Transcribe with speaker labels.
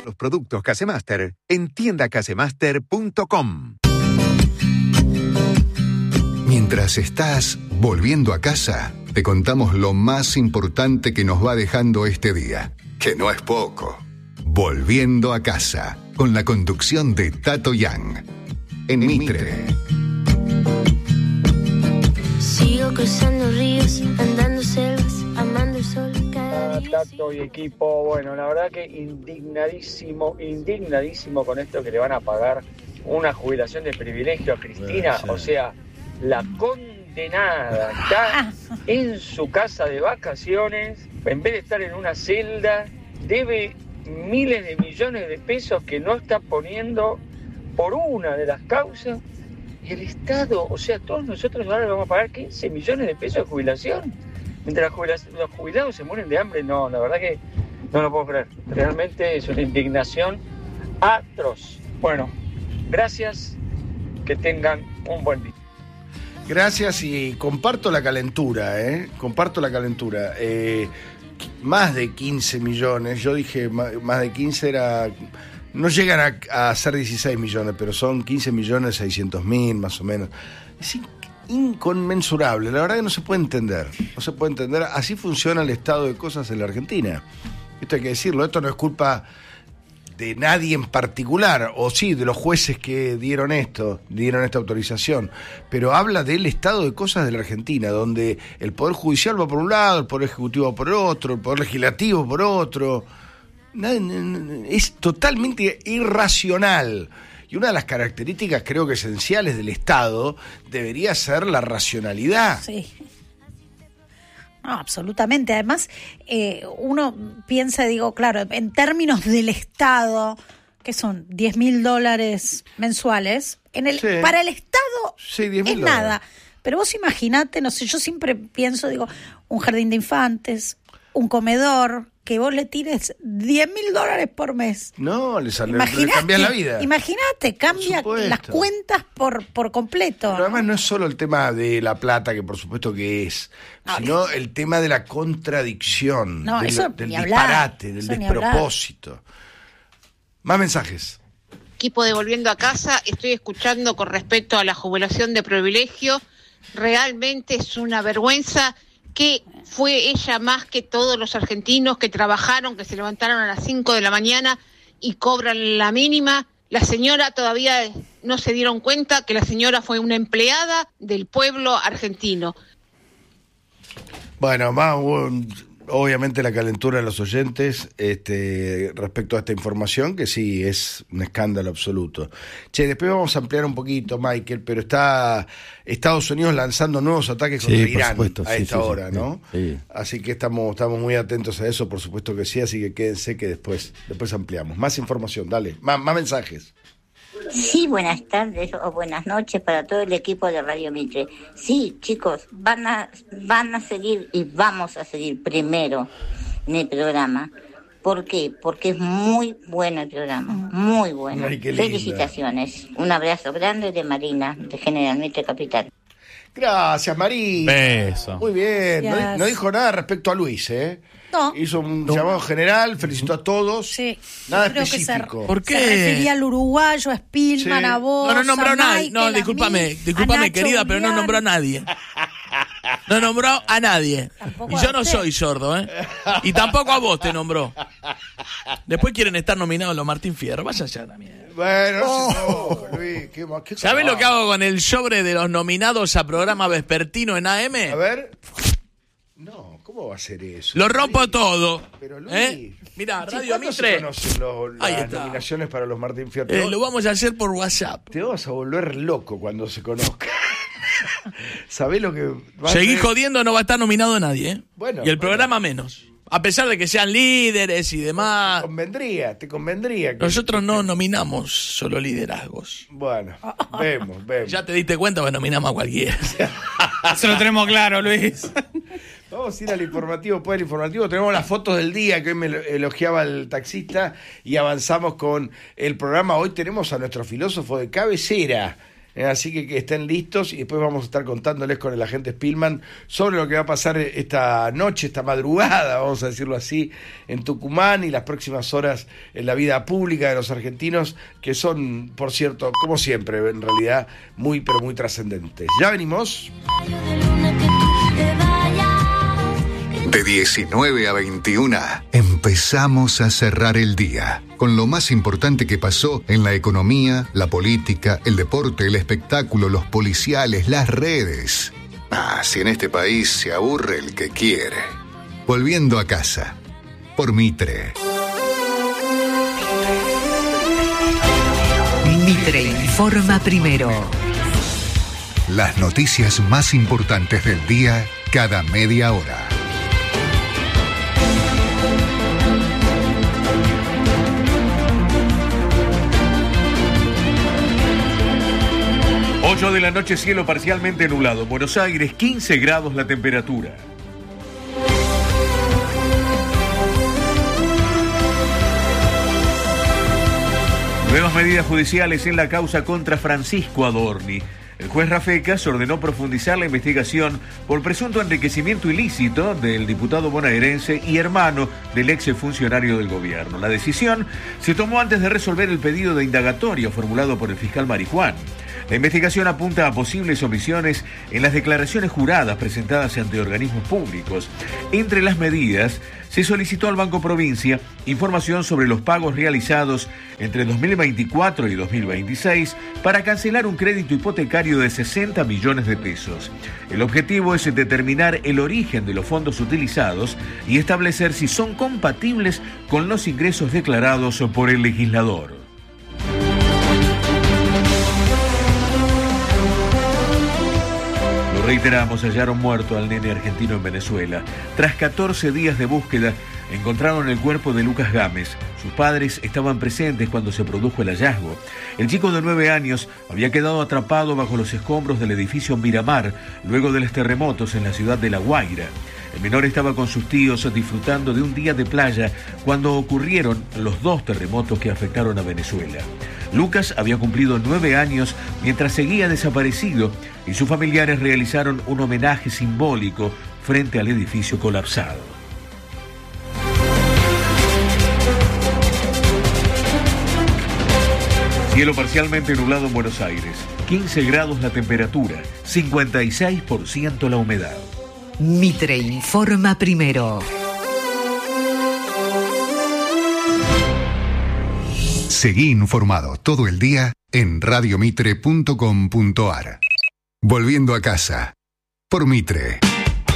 Speaker 1: Los productos Casemaster en tiendacasemaster.com.
Speaker 2: Mientras estás volviendo a casa, te contamos lo más importante que nos va dejando este día, que no es poco. Volviendo a casa, con la conducción de Tato Yang. En Mitre.
Speaker 3: Sigo cruzando ríos, andando selvas, amando el sol cada día.
Speaker 4: Tato y equipo, bueno, la verdad que indignadísimo con esto que le van a pagar una jubilación de privilegio a Cristina. O sea, la condenada está en su casa de vacaciones, en vez de estar en una celda, debe miles de millones de pesos que no está poniendo por una de las causas. Y el Estado, o sea, todos nosotros ahora le vamos a pagar 15 millones de pesos de jubilación. Mientras los jubilados se mueren de hambre, no, la verdad que no lo puedo creer. Realmente es una indignación atroz. Bueno, gracias, que tengan un buen día.
Speaker 5: Gracias y comparto la calentura, comparto la calentura. Más de 15 millones, yo dije más de 15 era... No llegan a ser 16 millones, pero son 15.600.000 más o menos. Es inconmensurable, la verdad que no se puede entender. Así funciona el estado de cosas en la Argentina. Esto hay que decirlo, esto no es culpa de nadie en particular, o sí, de los jueces que dieron esta autorización, pero habla del estado de cosas de la Argentina, donde el Poder Judicial va por un lado, el Poder Ejecutivo por otro, el Poder Legislativo por otro. Es totalmente irracional. Y una de las características, creo que esenciales del Estado, debería ser la racionalidad.
Speaker 6: Sí. No, absolutamente. Además, uno piensa, claro, en términos del Estado, que son $10.000 mensuales, para el Estado es nada. Pero vos imaginate, no sé, yo siempre pienso, un jardín de infantes, un comedor, que vos le tires $10.000 por mes.
Speaker 5: No, le cambia la vida.
Speaker 6: Imagínate, cambia las cuentas por completo.
Speaker 5: Pero además no es solo el tema de la plata, que por supuesto que es, sino el tema de la contradicción, del disparate, del despropósito. Más mensajes.
Speaker 7: Equipo de Volviendo a Casa, estoy escuchando con respecto a la jubilación de privilegio. Realmente es una vergüenza que fue ella más que todos los argentinos que trabajaron, que se levantaron a las 5 de la mañana y cobran la mínima. La señora todavía no se dieron cuenta que la señora fue una empleada del pueblo argentino.
Speaker 5: Bueno, obviamente la calentura de los oyentes respecto a esta información, que sí, es un escándalo absoluto. Después vamos a ampliar un poquito, Michael, pero está Estados Unidos lanzando nuevos ataques contra Irán a esta hora, ¿no? Sí. Así que estamos muy atentos a eso, por supuesto que sí, así que quédense que después ampliamos. Más información, dale, más mensajes.
Speaker 8: Sí, buenas tardes o buenas noches para todo el equipo de Radio Mitre. Sí, chicos, van a seguir y vamos a seguir primero en el programa. ¿Por qué? Porque es muy bueno el programa, muy bueno.
Speaker 5: Ay,
Speaker 8: felicitaciones. Un abrazo grande de Marina, de General Mitre Capital.
Speaker 5: Gracias, Marina.
Speaker 9: Beso.
Speaker 5: Muy bien. No dijo nada respecto a Luis,
Speaker 6: No.
Speaker 5: Hizo un llamado general, felicitó a todos.
Speaker 6: Sí.
Speaker 5: Nada
Speaker 6: Creo
Speaker 5: específico.
Speaker 6: Que
Speaker 9: ¿Por qué?
Speaker 6: Se refería al uruguayo, a Spillman, a vos.
Speaker 9: No nombró a nadie.
Speaker 6: Michael,
Speaker 9: No, discúlpame, querida, pero no nombró a nadie. No nombró a nadie.
Speaker 6: Tampoco
Speaker 9: y yo no soy sordo, Y tampoco a vos te nombró. Después quieren estar nominados los Martín Fierro. Vaya allá también.
Speaker 5: Bueno, Luis, ¿qué
Speaker 9: ¿sabés lo que hago con el sobre de los nominados a programa vespertino en AM?
Speaker 5: A ver. No, ¿cómo va a ser eso?
Speaker 9: Lo rompo todo.
Speaker 5: Pero Luis,
Speaker 9: Mirá,
Speaker 5: che,
Speaker 9: Radio
Speaker 5: ¿cuándo se
Speaker 9: Mitre.
Speaker 5: conocen las nominaciones para los Martín Fierro?
Speaker 9: Lo vamos a hacer por WhatsApp.
Speaker 5: Te vas a volver loco cuando se conozca. ¿Sabés lo que va a
Speaker 9: Seguí
Speaker 5: hacer?
Speaker 9: jodiendo, no va a estar nominado nadie,
Speaker 5: Bueno,
Speaker 9: y el programa menos. A pesar de que sean líderes y demás.
Speaker 5: Te convendría.
Speaker 9: Nosotros no nominamos solo liderazgos.
Speaker 5: Bueno, vemos.
Speaker 9: Ya te diste cuenta que nominamos a cualquiera.
Speaker 10: Eso lo tenemos claro, Luis.
Speaker 5: Vamos a ir al informativo. Después del informativo tenemos las fotos del día que hoy me elogiaba el taxista y avanzamos con el programa. Hoy tenemos a nuestro filósofo de cabecera, Así que estén listos y después vamos a estar contándoles con el agente Spillman sobre lo que va a pasar esta noche, esta madrugada, vamos a decirlo así, en Tucumán y las próximas horas en la vida pública de los argentinos, que son, por cierto, como siempre, en realidad, muy, pero muy trascendentes. Ya venimos.
Speaker 2: De 19 a 21 empezamos a cerrar el día con lo más importante que pasó en la economía, la política, el deporte, el espectáculo, los policiales, las redes. Si en este país se aburre el que quiere. Volviendo a casa, por Mitre.
Speaker 11: Mitre informa primero.
Speaker 2: Las noticias más importantes del día cada media hora.
Speaker 12: 8 de la noche, cielo parcialmente nublado. Buenos Aires, 15 grados la temperatura. Nuevas medidas judiciales en la causa contra Francisco Adorni. El juez Rafecas ordenó profundizar la investigación por presunto enriquecimiento ilícito del diputado bonaerense y hermano del ex funcionario del gobierno. La decisión se tomó antes de resolver el pedido de indagatoria formulado por el fiscal Marijuán. La investigación apunta a posibles omisiones en las declaraciones juradas presentadas ante organismos públicos. Entre las medidas, se solicitó al Banco Provincia información sobre los pagos realizados entre 2024 y 2026 para cancelar un crédito hipotecario de 60 millones de pesos. El objetivo es determinar el origen de los fondos utilizados y establecer si son compatibles con los ingresos declarados por el legislador. Reiteramos, hallaron muerto al nene argentino en Venezuela. Tras 14 días de búsqueda, encontraron el cuerpo de Lucas Gámez. Sus padres estaban presentes cuando se produjo el hallazgo. El chico de 9 años había quedado atrapado bajo los escombros del edificio Miramar luego de los terremotos en la ciudad de La Guaira. El menor estaba con sus tíos disfrutando de un día de playa cuando ocurrieron los 2 terremotos que afectaron a Venezuela. Lucas había cumplido 9 años mientras seguía desaparecido y sus familiares realizaron un homenaje simbólico frente al edificio colapsado. Cielo parcialmente nublado en Buenos Aires, 15 grados la temperatura, 56% la humedad.
Speaker 11: Mitre informa primero.
Speaker 2: Seguí informado todo el día en radiomitre.com.ar. Volviendo a casa, por Mitre.